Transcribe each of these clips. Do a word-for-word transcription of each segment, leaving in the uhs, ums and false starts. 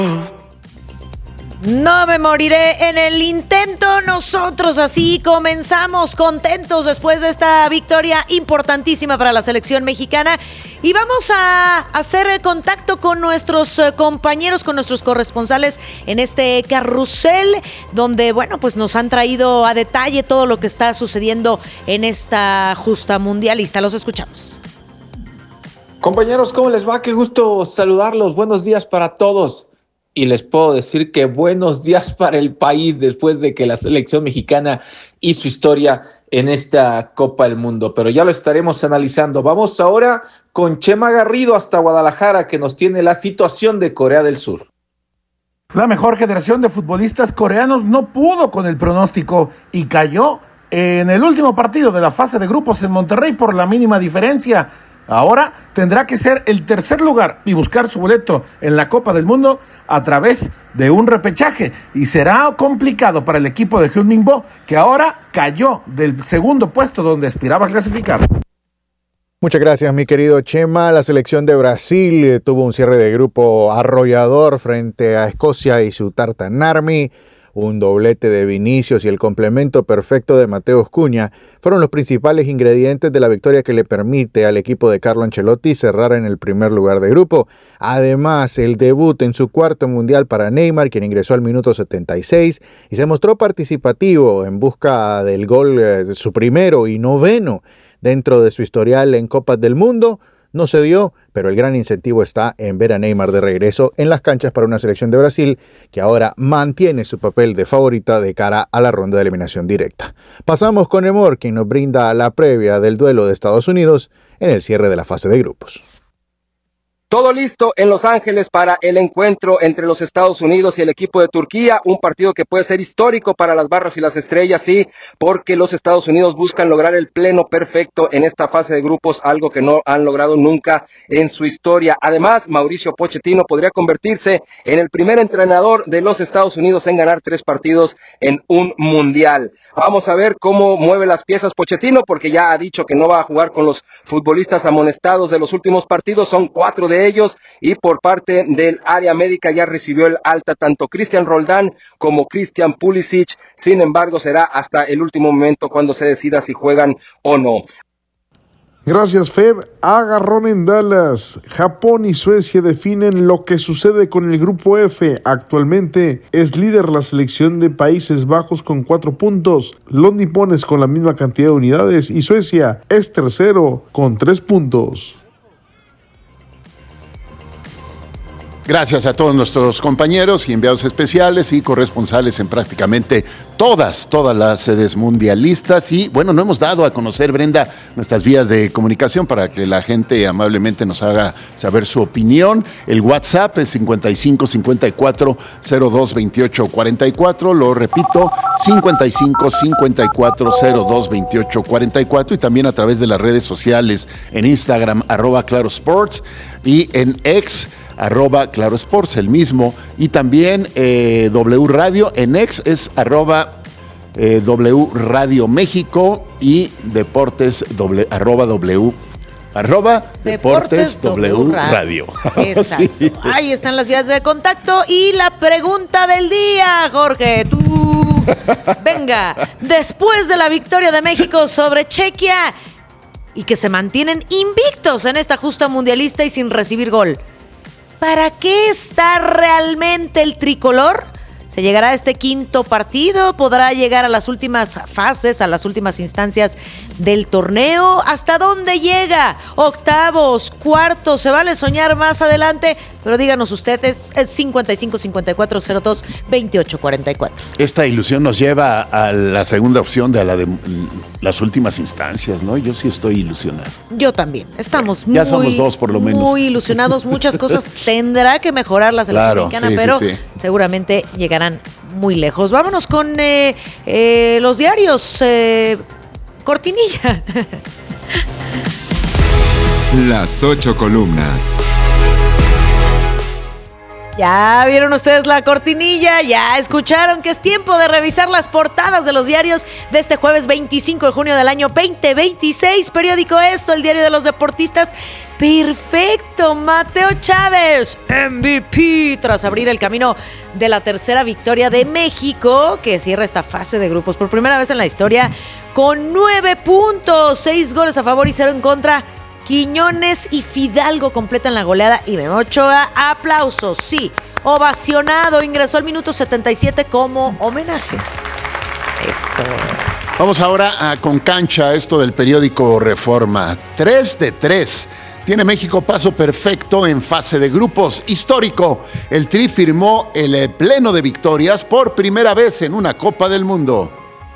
No me moriré en el intento. Nosotros así comenzamos contentos después de esta victoria importantísima para la selección mexicana. Y vamos a hacer contacto con nuestros compañeros, con nuestros corresponsales en este carrusel, donde, bueno, pues nos han traído a detalle todo lo que está sucediendo en esta justa mundialista. Los escuchamos. Compañeros, ¿cómo les va? Qué gusto saludarlos. Buenos días para todos. Y les puedo decir que buenos días para el país después de que la selección mexicana hizo historia en esta Copa del Mundo. Pero ya lo estaremos analizando. Vamos ahora con Chema Garrido hasta Guadalajara, que nos tiene la situación de Corea del Sur. La mejor generación de futbolistas coreanos no pudo con el pronóstico y cayó en el último partido de la fase de grupos en Monterrey por la mínima diferencia. Ahora tendrá que ser el tercer lugar y buscar su boleto en la Copa del Mundo a través de un repechaje. Y será complicado para el equipo de Heung-min-bo, que ahora cayó del segundo puesto donde aspiraba a clasificar. Muchas gracias, mi querido Chema. La selección de Brasil eh, tuvo un cierre de grupo arrollador frente a Escocia y su Tartan Army. Un doblete de Vinicius y el complemento perfecto de Mateus Cunha fueron los principales ingredientes de la victoria que le permite al equipo de Carlo Ancelotti cerrar en el primer lugar de grupo. Además, el debut en su cuarto mundial para Neymar, quien ingresó al minuto setenta y seis y se mostró participativo en busca del gol, eh, su primero y noveno dentro de su historial en Copas del Mundo. No se dio, pero el gran incentivo está en ver a Neymar de regreso en las canchas para una selección de Brasil que ahora mantiene su papel de favorita de cara a la ronda de eliminación directa. Pasamos con Emor, quien nos brinda la previa del duelo de Estados Unidos en el cierre de la fase de grupos. Todo listo en Los Ángeles para el encuentro entre los Estados Unidos y el equipo de Turquía, un partido que puede ser histórico para las barras y las estrellas, sí, porque los Estados Unidos buscan lograr el pleno perfecto en esta fase de grupos, algo que no han logrado nunca en su historia. Además, Mauricio Pochettino podría convertirse en el primer entrenador de los Estados Unidos en ganar tres partidos en un mundial. Vamos a ver cómo mueve las piezas Pochettino, porque ya ha dicho que no va a jugar con los futbolistas amonestados de los últimos partidos, son cuatro de ellos, y por parte del área médica ya recibió el alta tanto Cristian Roldán como Christian Pulisic. Sin embargo, será hasta el último momento cuando se decida si juegan o no. Gracias, Fer. Agarrón en Dallas. Japón y Suecia definen lo que sucede con el grupo F. Actualmente es líder la selección de Países Bajos con cuatro puntos, los nipones con la misma cantidad de unidades y Suecia es tercero con tres puntos. Gracias a todos nuestros compañeros y enviados especiales y corresponsales en prácticamente todas, todas las sedes mundialistas. Y bueno, no hemos dado a conocer, Brenda, nuestras vías de comunicación para que la gente amablemente nos haga saber su opinión. El WhatsApp es cincuenta y cinco cincuenta y cuatro cero dos veintiocho cuarenta y cuatro. Lo repito, cincuenta y cinco cincuenta y cuatro cero dos veintiocho cuarenta y cuatro. Y también a través de las redes sociales en Instagram, arroba Claro Sports, y en X, arroba Claro Sports, el mismo, y también eh, W Radio, en X es arroba eh, W Radio México, y Deportes doble, arroba W arroba Deportes, Deportes W, w Radio. Exacto. Sí. Ahí están las vías de contacto y la pregunta del día, Jorge, tú. Venga, después de la victoria de México sobre Chequia y que se mantienen invictos en esta justa mundialista y sin recibir gol, ¿para qué está realmente el tricolor? ¿Se llegará a este quinto partido? ¿Podrá llegar a las últimas fases, a las últimas instancias del torneo? ¿Hasta dónde llega? Octavos, cuartos, ¿se vale soñar más adelante? Pero díganos ustedes, es cincuenta y cinco cincuenta y cuatro cero dos veintiocho cuarenta y cuatro. Esta ilusión nos lleva a la segunda opción de la de las últimas instancias, ¿no? Yo sí estoy ilusionado. Yo también. Estamos ya muy, somos dos por lo menos. Muy ilusionados. Muchas cosas tendrá que mejorar la selección claro, mexicana, sí, pero sí, sí. seguramente llegarán muy lejos. Vámonos con eh, eh, los diarios. Eh, cortinilla. Las ocho columnas. Ya vieron ustedes la cortinilla, ya escucharon que es tiempo de revisar las portadas de los diarios de este jueves veinticinco de junio del año veinte veintiséis. Periódico Esto, el diario de los deportistas. Perfecto, Mateo Chávez, M V P, tras abrir el camino de la tercera victoria de México, que cierra esta fase de grupos por primera vez en la historia, con nueve puntos, seis goles a favor y cero en contra. Quiñones y Fidalgo completan la goleada y Memo Ochoa, aplausos, sí, ovacionado, ingresó al minuto setenta y siete como homenaje. Eso. Vamos ahora a con cancha, esto del periódico Reforma. tres de tres. Tiene México paso perfecto en fase de grupos. Histórico. El Tri firmó el pleno de victorias por primera vez en una Copa del Mundo.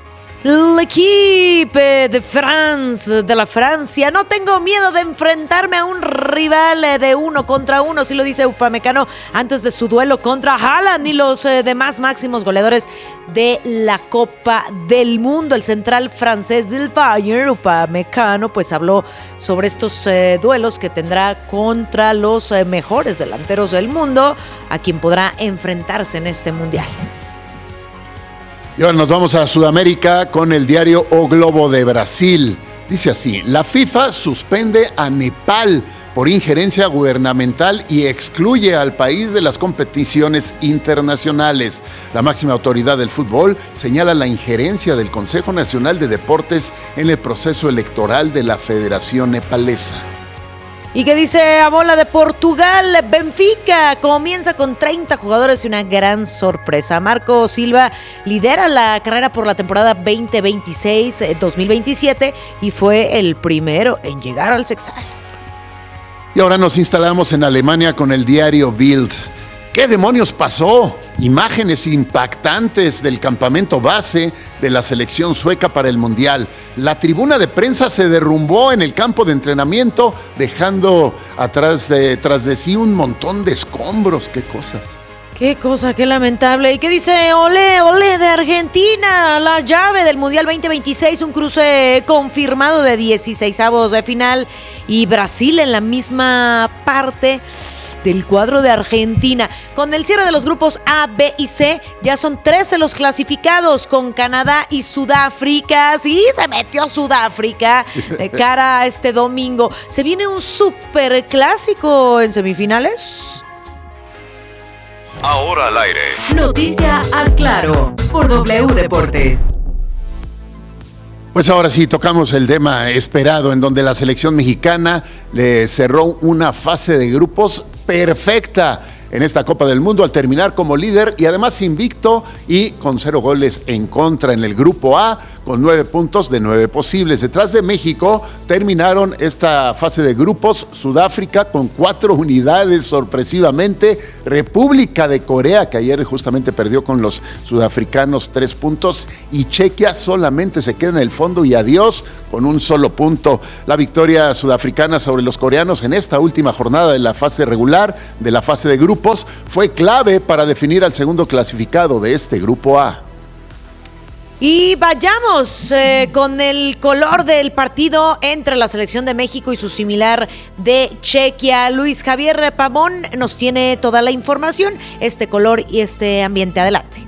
L'Equipe de France, de la Francia. No tengo miedo de enfrentarme a un rival de uno contra uno, así lo dice Upamecano antes de su duelo contra Haaland y los eh, demás máximos goleadores de la Copa del Mundo. El central francés del Bayern, Upamecano, pues habló sobre estos eh, duelos que tendrá contra los eh, mejores delanteros del mundo, a quien podrá enfrentarse en este mundial. Y ahora nos vamos a Sudamérica con el diario O Globo de Brasil. Dice así: la FIFA suspende a Nepal por injerencia gubernamental y excluye al país de las competiciones internacionales. La máxima autoridad del fútbol señala la injerencia del Consejo Nacional de Deportes en el proceso electoral de la Federación Nepalesa. ¿Y qué dice a bola de Portugal? Benfica comienza con treinta jugadores y una gran sorpresa. Marco Silva lidera la carrera por la temporada veinte veintiséis dos mil veintisiete y fue el primero en llegar al sexal. Y ahora nos instalamos en Alemania con el diario Bild. ¿Qué demonios pasó? Imágenes impactantes del campamento base de la selección sueca para el Mundial. La tribuna de prensa se derrumbó en el campo de entrenamiento, dejando atrás de, tras de sí un montón de escombros. ¡Qué cosas! Qué cosa, qué lamentable. ¿Y qué dice Olé, Olé de Argentina? La llave del Mundial veinte veintiséis, un cruce confirmado de dieciseisavos de final y Brasil en la misma parte del cuadro de Argentina. Con el cierre de los grupos A, B y C, ya son trece los clasificados, con Canadá y Sudáfrica. Sí, se metió Sudáfrica de cara a este domingo. ¿Se viene un super clásico en semifinales? Ahora al aire. Noticia Haz Claro por W Deportes. Pues ahora sí, tocamos el tema esperado, en donde la selección mexicana le cerró una fase de grupos perfecta en esta Copa del Mundo al terminar como líder y además invicto y con cero goles en contra en el grupo A, con nueve puntos de nueve posibles. Detrás de México terminaron esta fase de grupos Sudáfrica con cuatro unidades sorpresivamente, República de Corea, que ayer justamente perdió con los sudafricanos tres puntos, y Chequia solamente se queda en el fondo y adiós con un solo punto. La victoria sudafricana sobre los coreanos en esta última jornada de la fase regular, de la fase de grupos, fue clave para definir al segundo clasificado de este grupo A. Y vayamos eh, con el color del partido entre la selección de México y su similar de Chequia. Luis Javier Pavón nos tiene toda la información, este color y este ambiente. Adelante.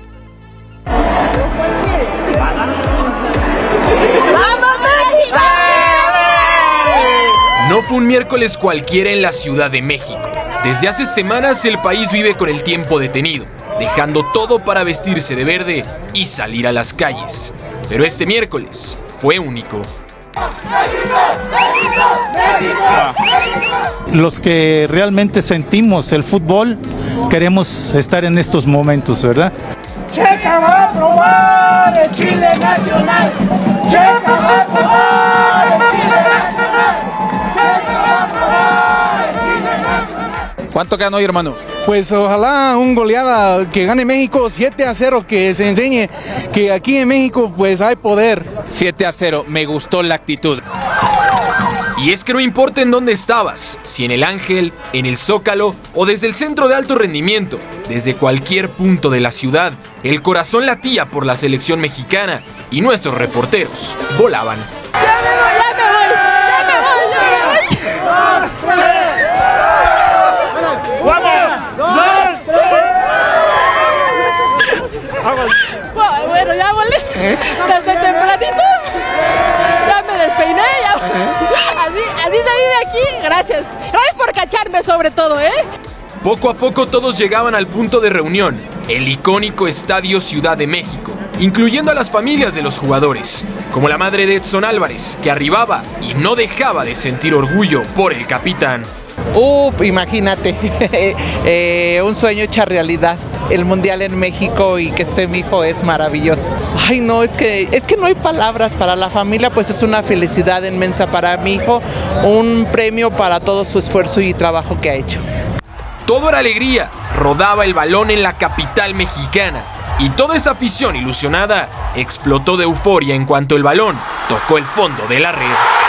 No fue un miércoles cualquiera en la Ciudad de México. Desde hace semanas el país vive con el tiempo detenido, dejando todo para vestirse de verde y salir a las calles. Pero este miércoles fue único. Los que realmente sentimos el fútbol, queremos estar en estos momentos, ¿verdad? Checa va a probar el Chile nacional. Checa va a probar el Chile nacional. Checa va a probar el Chile nacional. ¿Cuánto quedan hoy, hermano? Pues ojalá un goleada que gane México siete a cero, que se enseñe que aquí en México pues hay poder. siete a cero, me gustó la actitud. Y es que no importa en dónde estabas, si en el Ángel, en el Zócalo o desde el centro de alto rendimiento, desde cualquier punto de la ciudad, el corazón latía por la selección mexicana y nuestros reporteros volaban. Desde tempranito ya me despeiné, ya. Así, así salí de aquí, gracias. Gracias por cacharme sobre todo, ¿eh? Poco a poco todos llegaban al punto de reunión, el icónico Estadio Ciudad de México, incluyendo a las familias de los jugadores, como la madre de Edson Álvarez, que arribaba y no dejaba de sentir orgullo por el capitán. Uh, imagínate, eh, un sueño hecho realidad. El Mundial en México y que esté mi hijo es maravilloso. Ay, no, es que, es que no hay palabras. Para la familia, pues es una felicidad inmensa. Para mi hijo, un premio para todo su esfuerzo y trabajo que ha hecho. Todo era alegría, rodaba el balón en la capital mexicana y toda esa afición ilusionada explotó de euforia en cuanto el balón tocó el fondo de la red.